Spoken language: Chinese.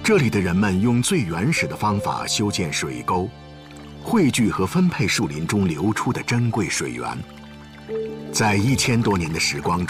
这里的人们用最原始的方法修建水沟，汇聚和分配树林中流出的珍贵水源。在1000多年的时光中，